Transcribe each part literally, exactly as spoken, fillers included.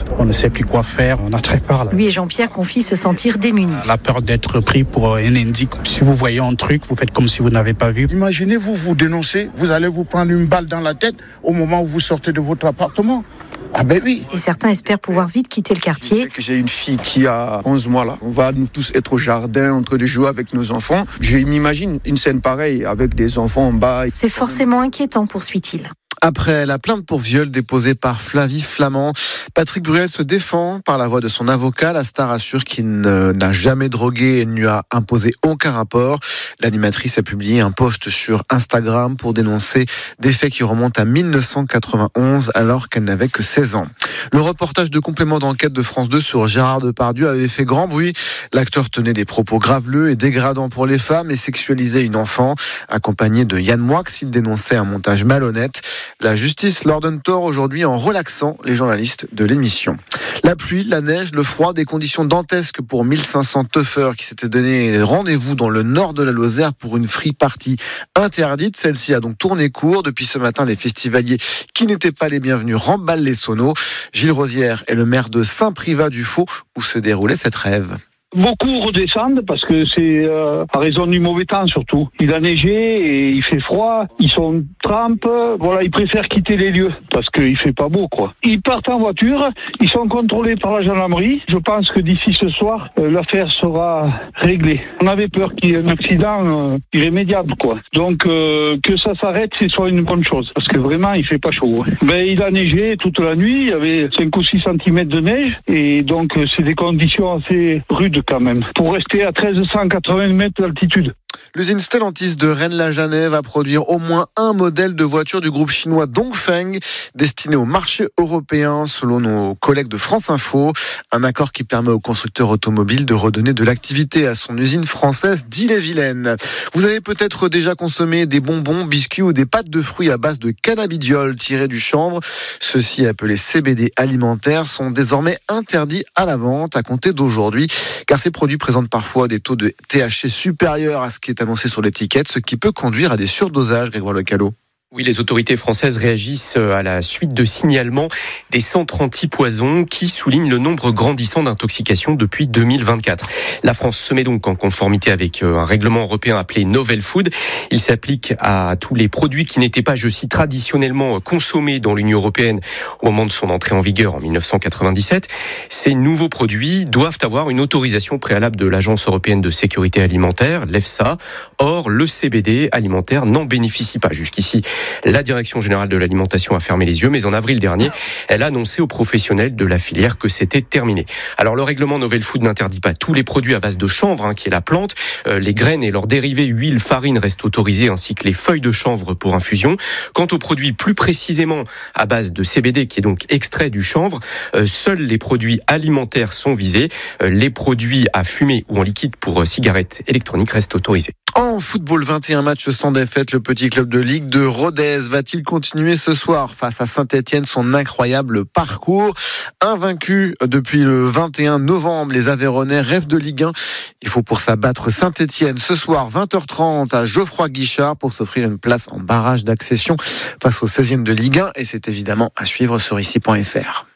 stress, on ne sait plus quoi faire, on a très peur. Là. Lui et Jean-Pierre confient se sentir démunis. La peur d'être pris pour un indique. Si vous voyez un truc, vous faites comme si vous n'avez pas vu. Imaginez, vous vous dénoncez, vous allez vous prendre une balle dans la tête au moment où vous sortez de votre appartement. Ah ben oui. Et certains espèrent pouvoir vite quitter le quartier. Je sais que j'ai une fille qui a onze mois là. On va nous tous être au jardin en train de jouer avec nos enfants. Je m'imagine une scène pareille avec des enfants en bas. C'est forcément inquiétant, poursuit-il. Après la plainte pour viol déposée par Flavie Flamand, Patrick Bruel se défend par la voix de son avocat. La star assure qu'il n'a jamais drogué et ne lui a imposé aucun rapport. L'animatrice a publié un post sur Instagram pour dénoncer des faits qui remontent à dix-neuf cent quatre-vingt-onze alors qu'elle n'avait que seize ans. Le reportage de complément d'enquête de France deux sur Gérard Depardieu avait fait grand bruit. L'acteur tenait des propos graveleux et dégradants pour les femmes et sexualisait une enfant. Accompagné de Yann Moix, il dénonçait un montage malhonnête. La justice leur donne tort aujourd'hui en relaxant les journalistes de l'émission. La pluie, la neige, le froid, des conditions dantesques pour mille cinq cents teufeurs qui s'étaient donné rendez-vous dans le nord de la Lozère pour une free party interdite. Celle-ci a donc tourné court. Depuis ce matin, les festivaliers qui n'étaient pas les bienvenus remballent les sonos. Gilles Rosière est le maire de Saint-Privat-du-Faux où se déroulait cette rêve. Beaucoup redescendent parce que c'est euh, à raison du mauvais temps surtout. Il a neigé et il fait froid, ils sont trempes, voilà, ils préfèrent quitter les lieux parce qu'il fait pas beau quoi. Ils partent en voiture, ils sont contrôlés par la gendarmerie. Je pense que d'ici ce soir, euh, l'affaire sera réglée. On avait peur qu'il y ait un accident euh, irrémédiable quoi. Donc euh, que ça s'arrête, c'est soit une bonne chose parce que vraiment il fait pas chaud. Hein. Ben il a neigé toute la nuit, il y avait cinq ou six centimètres de neige et donc euh, c'est des conditions assez rudes quand même, pour rester à treize cent quatre-vingts mètres d'altitude. L'usine Stellantis de Rennes-la-Janet va produire au moins un modèle de voiture du groupe chinois Dongfeng destiné au marché européen selon nos collègues de France Info. Un accord qui permet au constructeur automobile de redonner de l'activité à son usine française d'Ille-et-Vilaine. Vous avez peut-être déjà consommé des bonbons, biscuits ou des pâtes de fruits à base de cannabidiol tirés du chanvre. Ceux-ci, appelés C B D alimentaires, sont désormais interdits à la vente à compter d'aujourd'hui car ces produits présentent parfois des taux de T H C supérieurs à ce qui est annoncé sur l'étiquette, ce qui peut conduire à des surdosages, Grégoire Lecallot. Oui, les autorités françaises réagissent à la suite de signalements des centres anti-poison qui soulignent le nombre grandissant d'intoxications depuis deux mille vingt-quatre. La France se met donc en conformité avec un règlement européen appelé Novel Food. Il s'applique à tous les produits qui n'étaient pas, je cite, traditionnellement consommés dans l'Union européenne au moment de son entrée en vigueur en dix-neuf cent quatre-vingt-dix-sept. Ces nouveaux produits doivent avoir une autorisation préalable de l'Agence européenne de sécurité alimentaire, l'EFSA. Or, le C B D alimentaire n'en bénéficie pas jusqu'ici. La Direction générale de l'alimentation a fermé les yeux, mais en avril dernier, elle a annoncé aux professionnels de la filière que c'était terminé. Alors le règlement Novel Food n'interdit pas tous les produits à base de chanvre, hein, qui est la plante. Euh, les graines et leurs dérivés, huile, farine restent autorisés, ainsi que les feuilles de chanvre pour infusion. Quant aux produits plus précisément à base de C B D, qui est donc extrait du chanvre, euh, seuls les produits alimentaires sont visés. Euh, les produits à fumer ou en liquide pour euh, cigarettes électroniques restent autorisés. En football, vingt et un matchs sans défaite, le petit club de Ligue de Rodez va-t-il continuer ce soir face à Saint-Etienne son incroyable parcours? Invaincu depuis le vingt et un novembre, les Aveyronnais rêvent de Ligue un. Il faut pour ça battre Saint-Etienne ce soir vingt heures trente à Geoffroy Guichard pour s'offrir une place en barrage d'accession face au seizième de Ligue un. Et c'est évidemment à suivre sur ici point f r.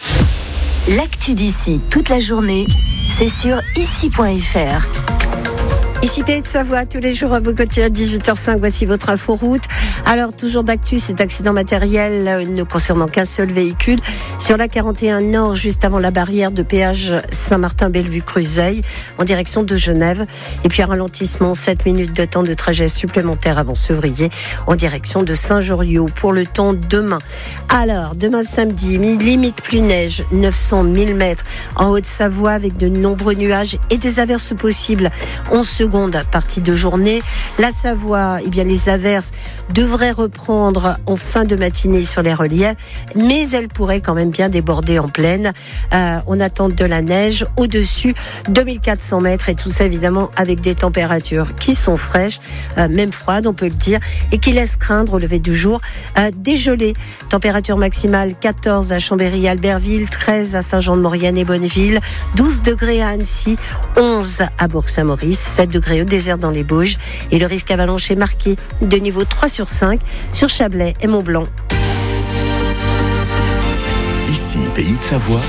L'actu d'ici toute la journée, c'est sur ici point f r. Ici Pays de Savoie, tous les jours à vos côtés à dix-huit heures cinq, voici votre info-route. Alors, toujours d'actu, cet accident matériel ne concernant qu'un seul véhicule sur la quarante et un Nord, juste avant la barrière de péage Saint-Martin-Bellevue-Cruzeil, en direction de Genève. Et puis un ralentissement, sept minutes de temps de trajet supplémentaire avant Sevrier, en direction de Saint-Joriot. Pour le temps demain. Alors, demain samedi, limite pluie-neige, neuf cents millimètres en Haute-Savoie, avec de nombreux nuages et des averses possibles. onze secondes partie de journée. La Savoie, eh bien, les averses devraient reprendre en fin de matinée sur les reliefs, mais elles pourraient quand même bien déborder en plaine. Euh, on attend de la neige au-dessus de mille quatre cents mètres et tout ça évidemment avec des températures qui sont fraîches, euh, même froides on peut le dire, et qui laissent craindre au lever du jour euh, des gelées. Température maximale quatorze à Chambéry-Albertville, treize à Saint-Jean-de-Maurienne et Bonneville, douze degrés à Annecy, onze à Bourg-Saint-Maurice, sept degrés au désert dans les Bauges, et le risque avalanche est marqué de niveau trois sur cinq sur Chablais et Mont-Blanc. Ici, Pays de Savoie,